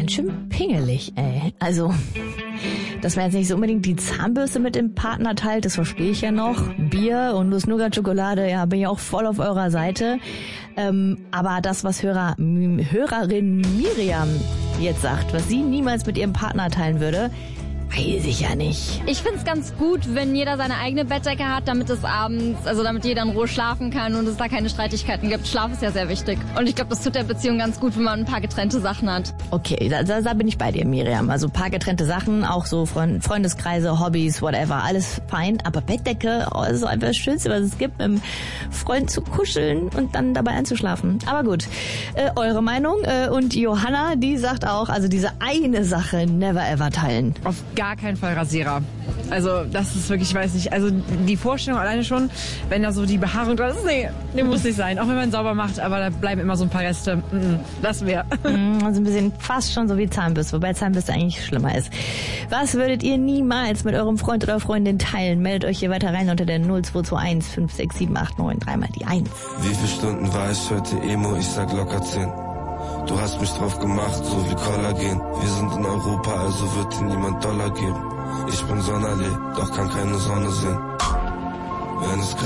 ganz schön pingelig, ey. Also, dass man jetzt nicht so unbedingt die Zahnbürste mit dem Partner teilt, das verstehe ich ja noch. Bier und Nuss-Nougat-Schokolade, ja, bin ich auch voll auf eurer Seite. Aber das, was Hörerin Miriam jetzt sagt, was sie niemals mit ihrem Partner teilen würde, weiß ich ja nicht. Ich find's ganz gut, wenn jeder seine eigene Bettdecke hat, damit es abends, also damit jeder in Ruhe schlafen kann und es da keine Streitigkeiten gibt. Schlaf ist ja sehr wichtig. Und ich glaube, das tut der Beziehung ganz gut, wenn man ein paar getrennte Sachen hat. Okay, da bin ich bei dir, Miriam. Also ein paar getrennte Sachen, auch so Freundeskreise, Hobbys, whatever, alles fein. Aber Bettdecke, das ist einfach das Schönste, was es gibt, mit einem Freund zu kuscheln und dann dabei einzuschlafen. Aber gut, eure Meinung. Und Johanna, die sagt auch, also diese eine Sache never ever teilen. Auf gar keinen Fall Rasierer. Also das ist wirklich, ich weiß nicht, also die Vorstellung alleine schon, wenn da so die Behaarung dran ist, nee, muss nicht sein. Auch wenn man sauber macht, aber da bleiben immer so ein paar Reste. Das wäre. Also ein bisschen fast schon so wie Zahnbürste, wobei Zahnbürste eigentlich schlimmer ist. Was würdet ihr niemals mit eurem Freund oder Freundin teilen? Meldet euch hier weiter rein unter der 0221 56789, dreimal die 1. Wie viele Stunden war ich heute Emo? Ich sag locker 10. Du hast mich drauf gemacht, so wie Kollagen. Wir sind in Europa, also wird dir niemand Dollar geben. Ich bin Sonderlee, doch kann keine Sonne sehen. Wenn es